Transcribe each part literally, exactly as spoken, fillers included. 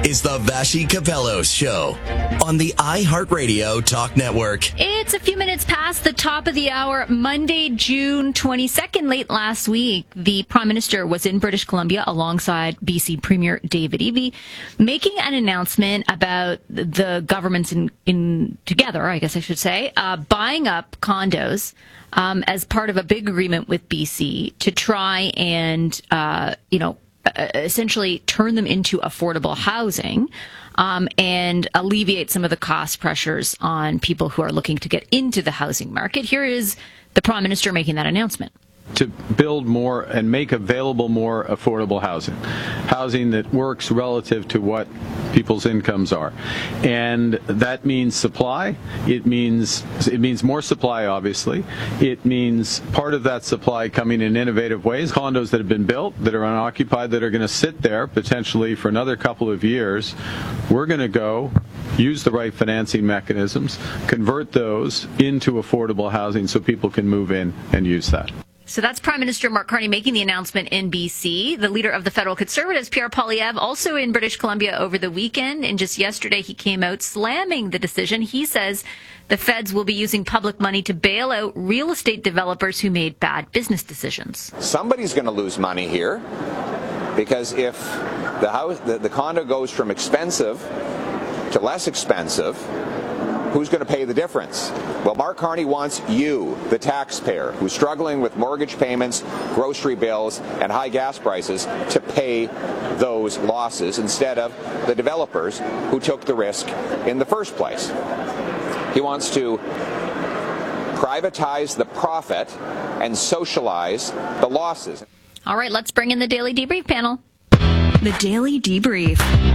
is the Vassy Capellos Show on the iHeartRadio Talk Network. It's a few minutes past the top of the hour, Monday, June twenty-second. Late last week, the Prime Minister was in British Columbia alongside B C Premier David Eby, making an announcement about the governments in, in together, I guess I should say, uh, buying up condos um, as part of a big agreement with B C to try and, uh, you know, essentially turn them into affordable housing um, and alleviate some of the cost pressures on people who are looking to get into the housing market. Here is the Prime Minister making that announcement. To build more and make available more affordable housing, housing that works relative to what people's incomes are. And that means supply. It means it means more supply, obviously. It means part of that supply coming in innovative ways, condos that have been built, that are unoccupied, that are going to sit there potentially for another couple of years. We're going to go use the right financing mechanisms, convert those into affordable housing so people can move in and use that. So that's Prime Minister Mark Carney making the announcement in B C. The leader of the federal Conservatives, Pierre Poilievre, also in British Columbia over the weekend. And just yesterday, he came out slamming the decision. He says the feds will be using public money to bail out real estate developers who made bad business decisions. Somebody's going to lose money here, because if the house, the, the condo goes from expensive to less expensive, who's going to pay the difference? Well, Mark Carney wants you, the taxpayer, who's struggling with mortgage payments, grocery bills, and high gas prices, to pay those losses instead of the developers who took the risk in the first place. He wants to privatize the profit and socialize the losses. All right, let's bring in the Daily Debrief panel. The Daily Debrief.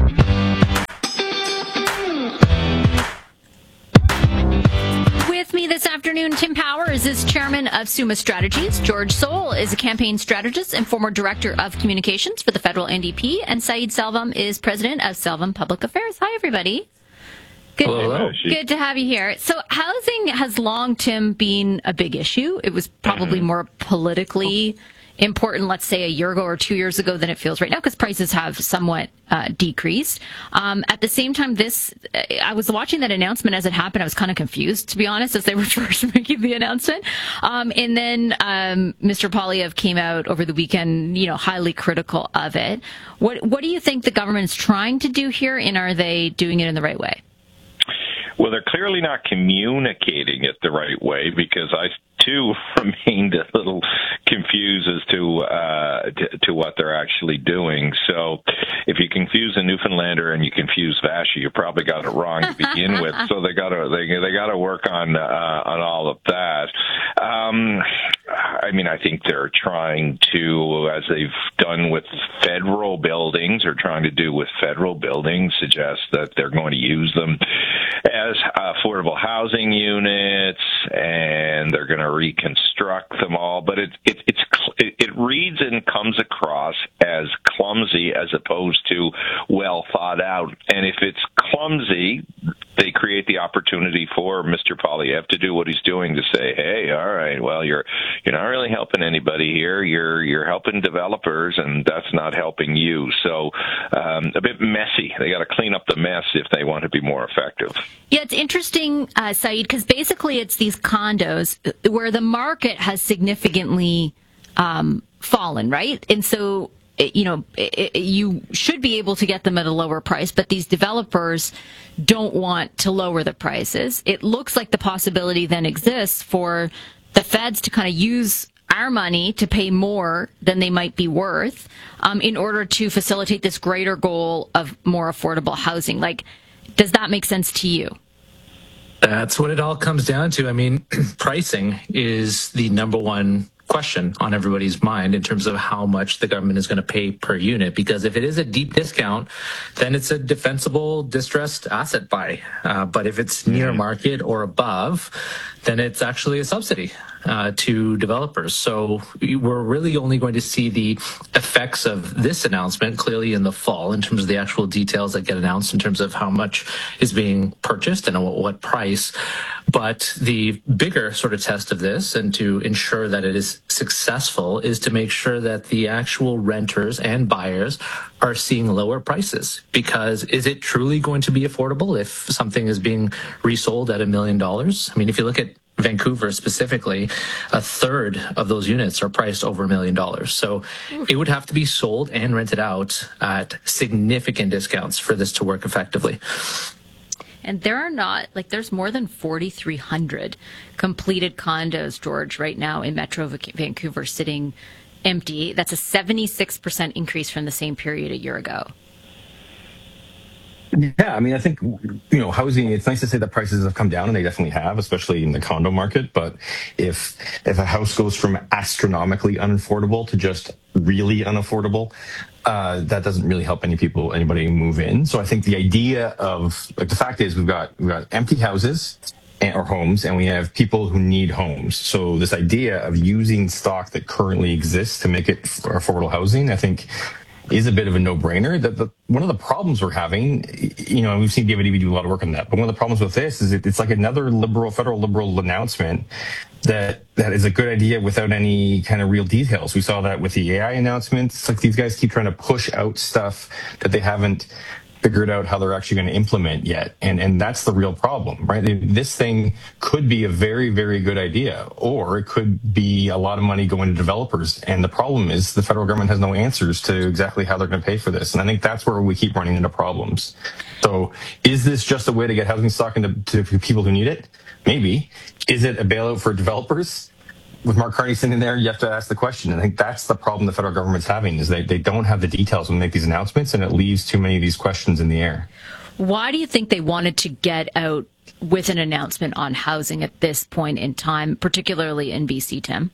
With me this afternoon, Tim Powers is chairman of Summa Strategies. George Soul is a campaign strategist and former director of communications for the federal N D P. And Saeed Selvam is president of Selvam Public Affairs. Hi, everybody. Good, Hello. Good to have you here. So housing has long, Tim, been a big issue. It was probably mm-hmm. more politically important, let's say, a year ago or two years ago than it feels right now, because prices have somewhat uh, decreased. Um, at the same time, this, I was watching that announcement as it happened. I was kind of confused, to be honest, as they were first making the announcement. Um, and then um, Mister Poilievre came out over the weekend, you know, highly critical of it. What What do you think the government is trying to do here, and are they doing it in the right way? Well, they're clearly not communicating it the right way, because I too remained a little confused as to, uh, to to what they're actually doing. So if you confuse a Newfoundlander and you confuse Vassy, you probably got it wrong to begin with. So they got to they they got to work on uh, on all of that. Um, I mean, I think they're trying to, as they've done with federal buildings, or trying to do with federal buildings, suggest that they're going to use them as affordable housing units, and they're going to reconstruct them all. But it it it's it, it reads and comes across as clumsy as opposed to well thought out. And if it's clumsy, they create the opportunity for Mister Poilievre to do what he's doing, to say, "Hey, all right, well, you're you're not really helping anybody here. You're you're helping developers, and that's not helping you." So um, a bit messy. They got to clean up the mess if they want to be more effective. Yeah, it's interesting, uh, Saeed, because basically it's these condos where the market has significantly um, fallen, right? And so, you know, it, it, you should be able to get them at a lower price, but these developers don't want to lower the prices. It looks like the possibility then exists for the feds to kind of use our money to pay more than they might be worth um, in order to facilitate this greater goal of more affordable housing. Like, does that make sense to you? That's what it all comes down to. I mean, pricing is the number one question on everybody's mind in terms of how much the government is going to pay per unit. Because if it is a deep discount, then it's a defensible distressed asset buy. Uh, but if it's near market or above, then it's actually a subsidy uh, to developers. So we're really only going to see the effects of this announcement clearly in the fall in terms of the actual details that get announced in terms of how much is being purchased and at what price. But the bigger sort of test of this, and to ensure that it is successful is to make sure that the actual renters and buyers are seeing lower prices. Because is it truly going to be affordable if something is being resold at a million dollars? I mean, if you look at Vancouver specifically, a third of those units are priced over a million dollars. So it would have to be sold and rented out at significant discounts for this to work effectively. And there are not, like, there's more than forty-three hundred completed condos, George, right now in Metro Vancouver sitting empty. That's a seventy-six percent increase from the same period a year ago. Yeah, I mean, I think, you know, housing, it's nice to say that prices have come down, and they definitely have, especially in the condo market. But if if a house goes from astronomically unaffordable to just really unaffordable, uh, that doesn't really help any people, anybody move in. So I think the idea of, like, the fact is we've got we've got empty houses or homes, and we have people who need homes. So this idea of using stock that currently exists to make it affordable housing, I think, is a bit of a no-brainer. That the, one of the problems we're having, you know, and we've seen David Eby do a lot of work on that, but one of the problems with this is it, it's like another liberal, federal liberal announcement that that is a good idea without any kind of real details. We saw that with the A I announcements. It's like these guys keep trying to push out stuff that they haven't figured out how they're actually going to implement yet. And and that's the real problem, right? This thing could be a very, very good idea, or it could be a lot of money going to developers. And the problem is the federal government has no answers to exactly how they're going to pay for this. And I think that's where we keep running into problems. So is this just a way to get housing stock into to people who need it? Maybe. Is it a bailout for developers? With Mark Carney sitting there, you have to ask the question. I think that's the problem the federal government's having, is they, they don't have the details when they make these announcements, and it leaves too many of these questions in the air. Why do you think they wanted to get out with an announcement on housing at this point in time, particularly in B C, Tim?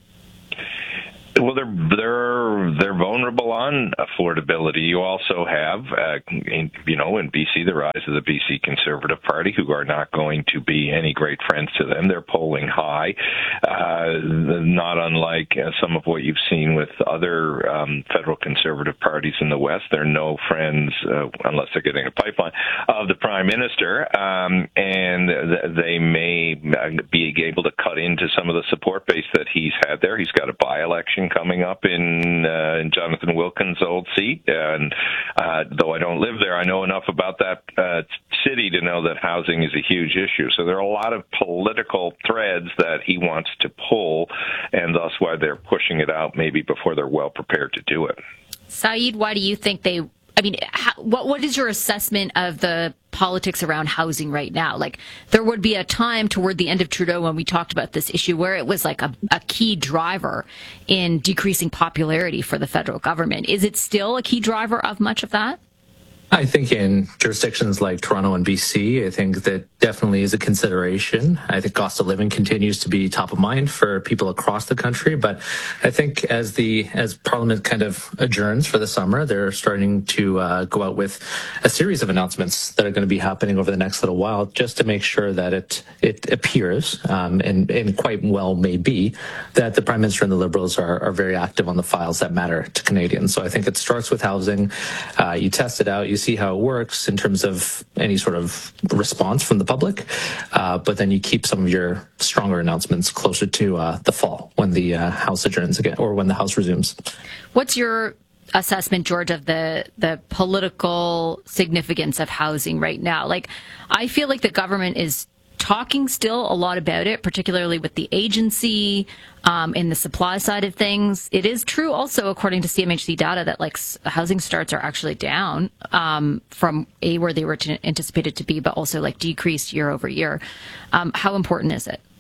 Well, they're they're they're vulnerable on affordability. You also have, uh, in, you know, in B C, the rise of the B C Conservative Party, who are not going to be any great friends to them. They're polling high, uh, not unlike uh, some of what you've seen with other um, federal Conservative parties in the West. They're no friends, uh, unless they're getting a pipeline, of the Prime Minister, um, and th- they may be able to cut into some of the support base that he's had there. He's got a by-election coming up in, uh, in Jonathan Wilkins' old seat, and uh, though I don't live there, I know enough about that uh, city to know that housing is a huge issue. So there are a lot of political threads that he wants to pull, and thus why they're pushing it out maybe before they're well prepared to do it. Saeed, why do you think they, I mean, how, what what is your assessment of the politics around housing right now? Like, there would be a time toward the end of Trudeau when we talked about this issue where it was like a, a key driver in decreasing popularity for the federal government. Is it still a key driver of much of that? I think in jurisdictions like Toronto and B C, I think that definitely is a consideration. I think cost of living continues to be top of mind for people across the country. But I think as the as Parliament kind of adjourns for the summer, they're starting to uh, go out with a series of announcements that are going to be happening over the next little while, just to make sure that it it appears, um, and, and quite well may be, that the Prime Minister and the Liberals are, are very active on the files that matter to Canadians. So I think it starts with housing. Uh, you test it out. You see how it works in terms of any sort of response from the public, uh, but then you keep some of your stronger announcements closer to uh, the fall when the uh, House adjourns again, or when the House resumes. What's your assessment, George, of the the political significance of housing right now? Like, I feel like the government is talking still a lot about it, particularly with the agency um, in the supply side of things. It is true also, according to C M H C data, that like housing starts are actually down um, from A, where they were to, anticipated to be, but also like decreased year over year. Um, how important is it?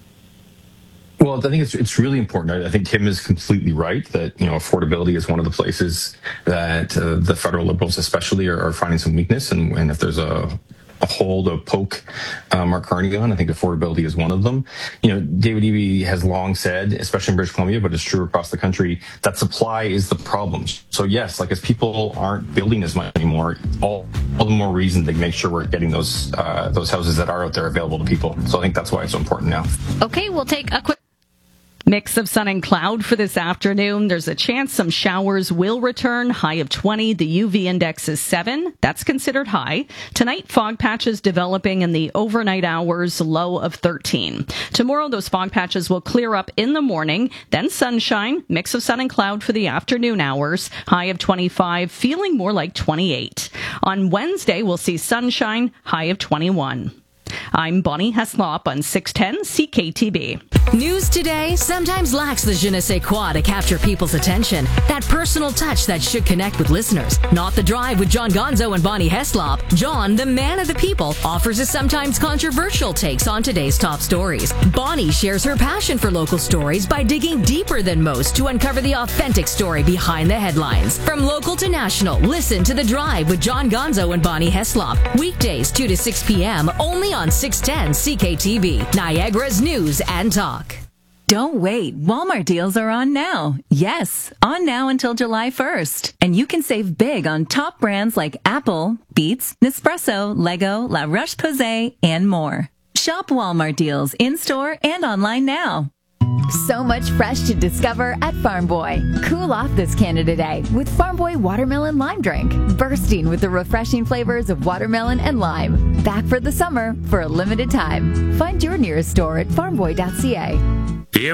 Well, I think it's it's really important. I think Tim is completely right that, you know, affordability is one of the places that uh, the federal Liberals especially are, are finding some weakness, and, and if there's a a hole to poke uh, Mark Carney on, I think affordability is one of them. You know, David Eby has long said, especially in British Columbia, but it's true across the country, that supply is the problem. So yes, like as people aren't building as much anymore, all, all the more reason to make sure we're getting those uh, those houses that are out there available to people. So I think that's why it's so important now. Okay, we'll take a quick Mix of sun and cloud for this afternoon. There's a chance some showers will return. High of twenty. The U V index is seven. That's considered high. Tonight, fog patches developing in the overnight hours. Low of thirteen. Tomorrow, those fog patches will clear up in the morning. Then sunshine. Mix of sun and cloud for the afternoon hours. High of twenty-five. Feeling more like twenty-eight. On Wednesday, we'll see sunshine. High of twenty-one. I'm Bonnie Heslop on six ten C K T B. News today sometimes lacks the je ne sais quoi to capture people's attention. That personal touch that should connect with listeners. Not The Drive with John Gonzo and Bonnie Heslop. John, the man of the people, offers his sometimes controversial takes on today's top stories. Bonnie shares her passion for local stories by digging deeper than most to uncover the authentic story behind the headlines. From local to national, listen to The Drive with John Gonzo and Bonnie Heslop. Weekdays two to six p.m. only on six ten C K T B, Niagara's News and Talk. Don't wait. Walmart deals are on now. Yes, on now until July first. And you can save big on top brands like Apple, Beats, Nespresso, Lego, La Roche-Posay, and more. Shop Walmart deals in-store and online now. So much fresh to discover at Farm Boy. Cool off this Canada Day with Farm Boy Watermelon Lime Drink. Bursting with the refreshing flavors of watermelon and lime. Back for the summer for a limited time. Find your nearest store at farm boy dot c a.